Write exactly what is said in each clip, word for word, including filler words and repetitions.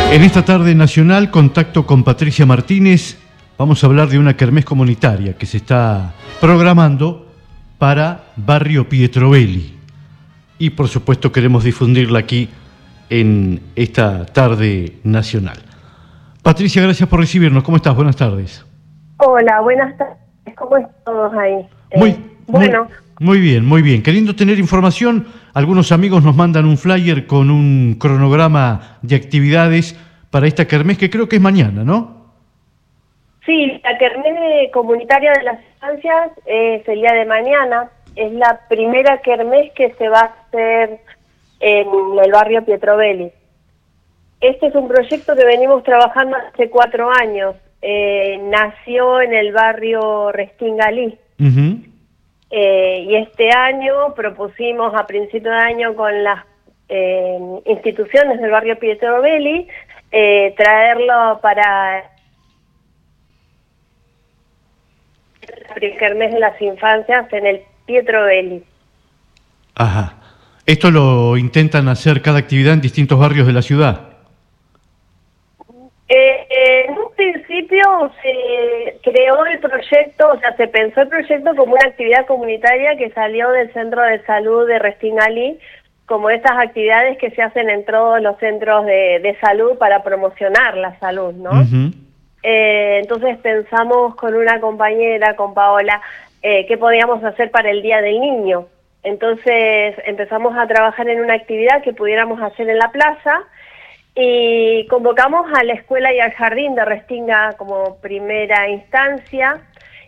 En esta tarde nacional, contacto con Patricia Martínez. Vamos a hablar de una kermés comunitaria que se está programando para Barrio Pietrovelli. Y por supuesto queremos difundirla aquí en esta tarde nacional. Patricia, gracias por recibirnos. ¿Cómo estás? Buenas tardes. Hola, buenas tardes. ¿Cómo están todos ahí? Muy, eh, bueno. Muy, muy bien, muy bien. Queriendo tener información, algunos amigos nos mandan un flyer con un cronograma de actividades para esta kermés, que creo que es mañana, ¿no? Sí, la kermés comunitaria de las infancias es el día de mañana. Es la primera kermés que se va a hacer en el barrio Pietrovelli. Este es un proyecto que venimos trabajando hace cuatro años. Eh, nació en el barrio Restingalí. Uh-huh. eh, y este año propusimos a principio de año con las eh, instituciones del barrio Pietrovelli eh, traerlo para el kermés de las infancias en el Pietrovelli. Ajá. ¿Esto lo intentan hacer cada actividad en distintos barrios de la ciudad? Eh, eh, en un principio se creó el proyecto, o sea, se pensó el proyecto como una actividad comunitaria que salió del Centro de Salud de Restingalí, como esas actividades que se hacen en todos los centros de, de salud para promocionar la salud, ¿no? Uh-huh. eh, entonces pensamos con una compañera, con Paola, eh, qué podíamos hacer para el Día del Niño. Entonces empezamos a trabajar en una actividad que pudiéramos hacer en la plaza, y convocamos a la escuela y al jardín de Restinga como primera instancia,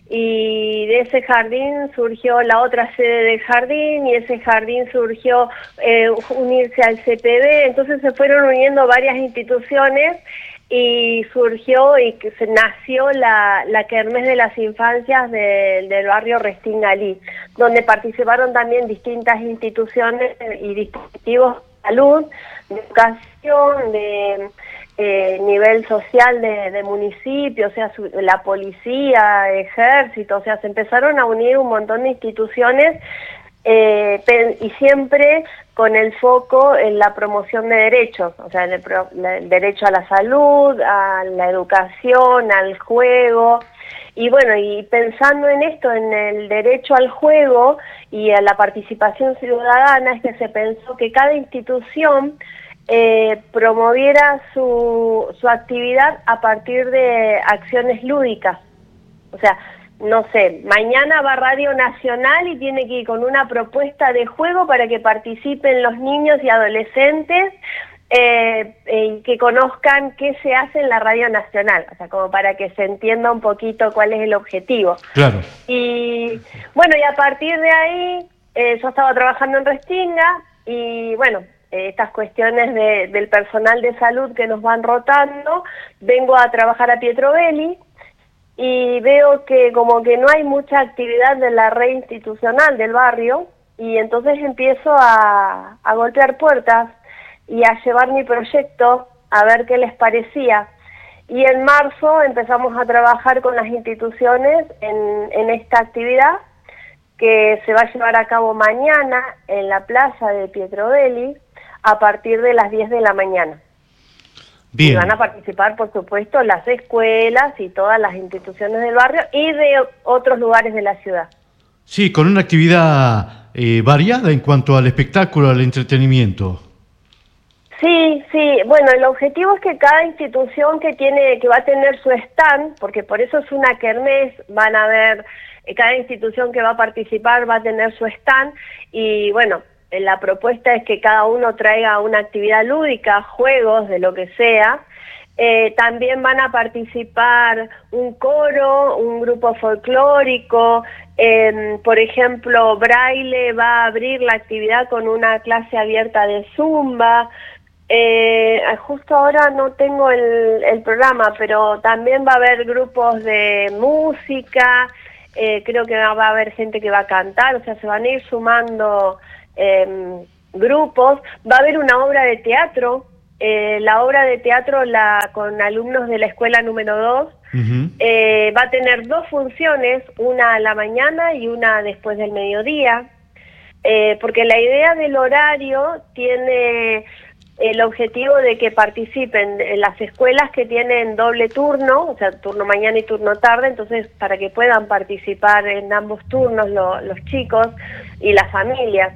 y de ese jardín surgió la otra sede del jardín, y ese jardín surgió eh, unirse al C P B. Entonces se fueron uniendo varias instituciones y surgió y que se nació la, la kermés de las infancias de, del barrio Restingalí, donde participaron también distintas instituciones y dispositivos de salud, de educación, de eh, nivel social de, de municipio, o sea, su, la policía, ejército, o sea, se empezaron a unir un montón de instituciones eh, y siempre con el foco en la promoción de derechos, o sea, el, el derecho a la salud, a la educación, al juego. Y bueno, y pensando en esto, en el derecho al juego y a la participación ciudadana, es que se pensó que cada institución eh, promoviera su, su actividad a partir de acciones lúdicas. O sea, no sé, mañana va Radio Nacional y tiene que ir con una propuesta de juego para que participen los niños y adolescentes Eh, eh, que conozcan qué se hace en la Radio Nacional, o sea, como para que se entienda un poquito cuál es el objetivo. Claro. Y bueno, y a partir de ahí, eh, yo estaba trabajando en Restinga, y bueno, eh, estas cuestiones de, del personal de salud que nos van rotando, vengo a trabajar a Pietrovelli, y veo que como que no hay mucha actividad de la red institucional del barrio, y entonces empiezo a, a golpear puertas y a llevar mi proyecto a ver qué les parecía. Y en marzo empezamos a trabajar con las instituciones en, en esta actividad que se va a llevar a cabo mañana en la plaza de Pietrovelli a partir de las diez de la mañana. Bien. Y van a participar, por supuesto, las escuelas y todas las instituciones del barrio y de otros lugares de la ciudad. Sí, con una actividad eh, variada en cuanto al espectáculo, al entretenimiento. Sí, sí, bueno, el objetivo es que cada institución que tiene, que va a tener su stand, porque por eso es una kermés, van a ver, eh, cada institución que va a participar va a tener su stand, y bueno, eh, la propuesta es que cada uno traiga una actividad lúdica, juegos, de lo que sea. Eh, también van a participar un coro, un grupo folclórico, eh, por ejemplo, Braille va a abrir la actividad con una clase abierta de Zumba. Eh, justo ahora no tengo el, el programa, pero también va a haber grupos de música, eh, creo que va a haber gente que va a cantar, o sea, se van a ir sumando eh, grupos. Va a haber una obra de teatro, eh, la obra de teatro la con alumnos de la escuela número dos, uh-huh. eh, va a tener dos funciones, una a la mañana y una después del mediodía, eh, porque la idea del horario tiene el objetivo de que participen en las escuelas que tienen doble turno, o sea, turno mañana y turno tarde, entonces para que puedan participar en ambos turnos lo, los chicos y las familias.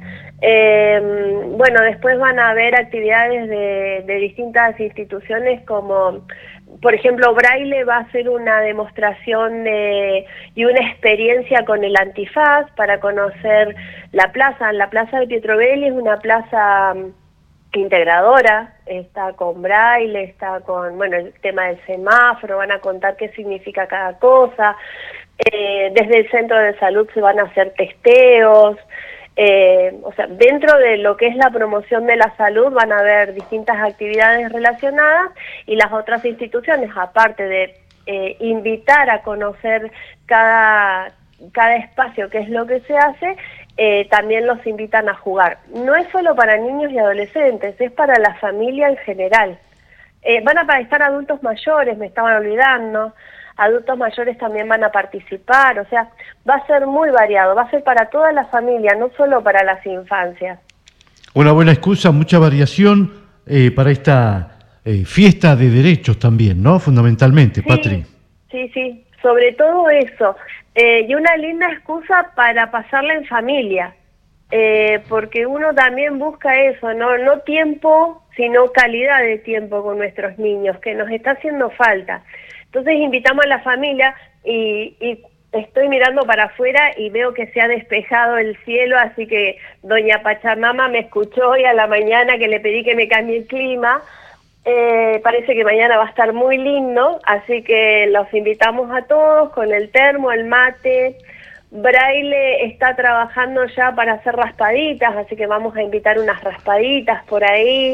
Eh, bueno, después van a haber actividades de, de distintas instituciones como, por ejemplo, Braille va a hacer una demostración de, y una experiencia con el antifaz para conocer la plaza. La plaza de Pietrobelli es una plaza integradora, está con Braille, está con, bueno, el tema del semáforo, van a contar qué significa cada cosa. Eh, desde el centro de salud se van a hacer testeos. Eh, o sea, dentro de lo que es la promoción de la salud van a haber distintas actividades relacionadas, y las otras instituciones, aparte de eh, invitar a conocer cada, cada espacio, qué es lo que se hace, eh, también los invitan a jugar. No es solo para niños y adolescentes, es para la familia en general. Eh, van a estar adultos mayores, me estaban olvidando. Adultos mayores también van a participar, o sea, va a ser muy variado, va a ser para toda la familia, no solo para las infancias. Una buena excusa, mucha variación eh, para esta eh, fiesta de derechos también, ¿no? Fundamentalmente, sí, Patri. Sí, sí, sobre todo eso. Eh, y una linda excusa para pasarla en familia, eh, porque uno también busca eso, ¿no? No tiempo, sino calidad de tiempo con nuestros niños, que nos está haciendo falta. Entonces invitamos a la familia y, y estoy mirando para afuera y veo que se ha despejado el cielo, así que doña Pachamama me escuchó hoy a la mañana que le pedí que me cambie el clima. Eh, parece que mañana va a estar muy lindo, así que los invitamos a todos con el termo, el mate. Braille está trabajando ya para hacer raspaditas, así que vamos a invitar unas raspaditas por ahí.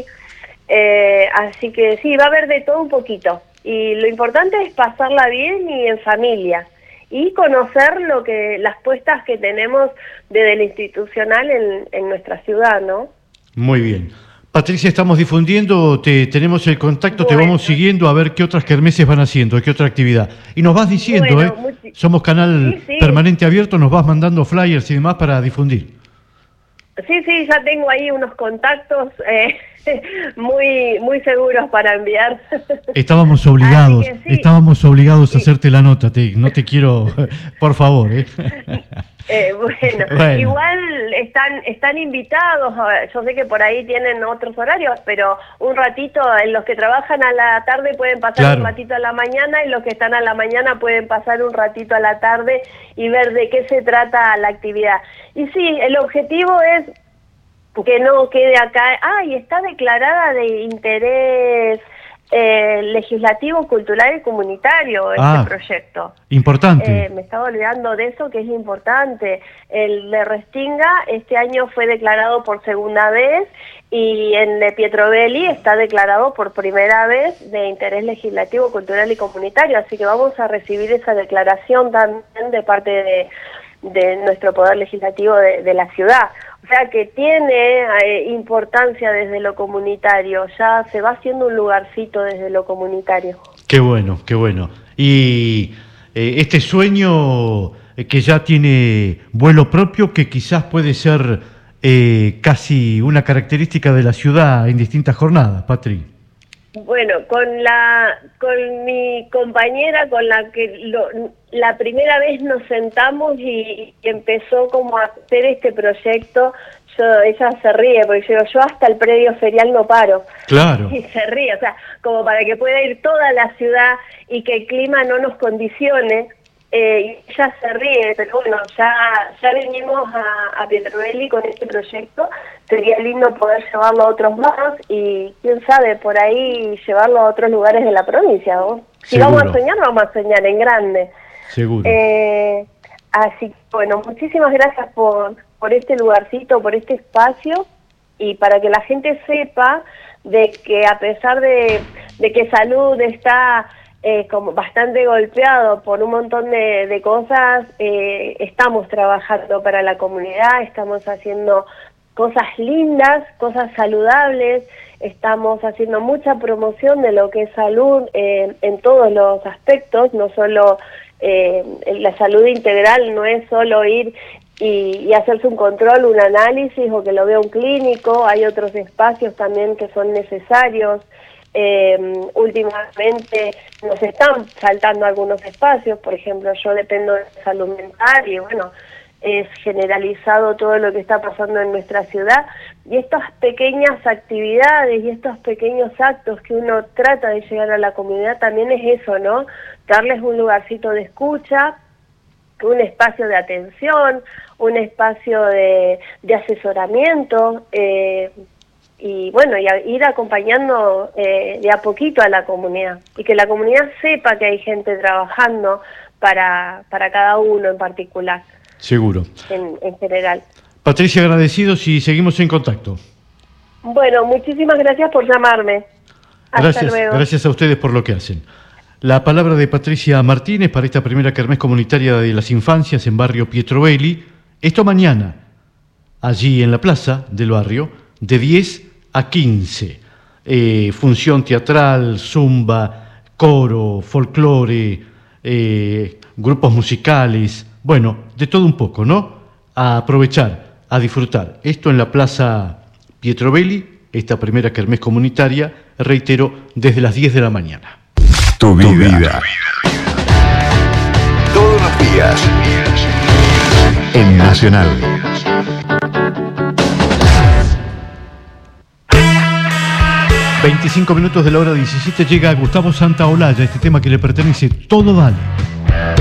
Eh, así que sí, va a haber de todo un poquito. Y lo importante es pasarla bien y en familia, y conocer lo que las puestas que tenemos desde el institucional en, en nuestra ciudad, ¿no? Muy bien. Patricia, estamos difundiendo, te, tenemos el contacto, bueno, te vamos siguiendo a ver qué otras kermeses van haciendo, qué otra actividad. Y nos vas diciendo, bueno, ¿eh? Muy... Somos canal sí, sí. permanente abierto, nos vas mandando flyers y demás para difundir. Sí, sí, ya tengo ahí unos contactos eh, muy muy seguros para enviar. Estábamos obligados, sí. estábamos obligados sí. a hacerte la nota, te, no te quiero, por favor. ¿eh? Eh, bueno, bueno, igual están están invitados, yo sé que por ahí tienen otros horarios, pero un ratito, en los que trabajan a la tarde pueden pasar claro. un ratito a la mañana, y los que están a la mañana pueden pasar un ratito a la tarde y ver de qué se trata la actividad. Y sí, el objetivo es que no quede acá, ah, y está declarada de interés eh, legislativo, cultural y comunitario este ah, proyecto. Importante. Eh, me estaba olvidando de eso, que es importante. El de Restinga este año fue declarado por segunda vez, y en de Pietrobelli está declarado por primera vez de interés legislativo, cultural y comunitario, así que vamos a recibir esa declaración también de parte de, de nuestro poder legislativo de, de la ciudad. O sea que tiene eh, importancia desde lo comunitario, ya se va haciendo un lugarcito desde lo comunitario. Qué bueno, qué bueno. Y eh, este sueño eh, que ya tiene vuelo propio, que quizás puede ser eh, casi una característica de la ciudad en distintas jornadas, Patri. Bueno, con la con mi compañera con la que lo, la primera vez nos sentamos y, y empezó como a hacer este proyecto, yo, ella se ríe porque yo, yo hasta el predio ferial no paro. Claro. Y se ríe, o sea, como para que pueda ir toda la ciudad y que el clima no nos condicione. Eh, y ella se ríe, pero bueno, ya ya venimos a, a Pietrobelli con este proyecto. Sería lindo poder llevarlo a otros lados y quién sabe, por ahí llevarlo a otros lugares de la provincia, ¿no? Si vamos a soñar, vamos a soñar en grande. Seguro. Eh, así que bueno, muchísimas gracias por, por este lugarcito, por este espacio, y para que la gente sepa de que a pesar de, de que salud está Eh, como bastante golpeado por un montón de, de cosas, eh, estamos trabajando para la comunidad, estamos haciendo cosas lindas, cosas saludables, estamos haciendo mucha promoción de lo que es salud eh, en todos los aspectos, no solo eh, la salud integral, no es solo ir y, y hacerse un control, un análisis o que lo vea un clínico. Hay otros espacios también que son necesarios. Eh, últimamente nos están faltando algunos espacios, por ejemplo, yo dependo de salud mental y bueno, es generalizado todo lo que está pasando en nuestra ciudad, y estas pequeñas actividades y estos pequeños actos que uno trata de llegar a la comunidad también es eso, ¿no? Darles un lugarcito de escucha, un espacio de atención, un espacio de, de asesoramiento, eh, y bueno, y a, ir acompañando eh, de a poquito a la comunidad, y que la comunidad sepa que hay gente trabajando para, para cada uno en particular. Seguro. En, en general. Patricia, agradecidos y seguimos en contacto. Bueno, muchísimas gracias por llamarme. Hasta gracias, luego. Gracias a ustedes por lo que hacen. La palabra de Patricia Martínez para esta primera kermés comunitaria de las infancias en barrio Pietroveli. Esto mañana, allí en la plaza del barrio, de diez a quince. Eh, función teatral, zumba, coro, folclore, eh, grupos musicales. Bueno, de todo un poco, ¿no? A aprovechar, a disfrutar. Esto en la Plaza Pietroveli, esta primera kermés comunitaria, reitero, desde las diez de la mañana. Tu vida. Tu vida. Todos los días. En Nacional. veinticinco minutos de la hora diecisiete llega Gustavo Santaolalla, este tema que le pertenece, Todo Vale.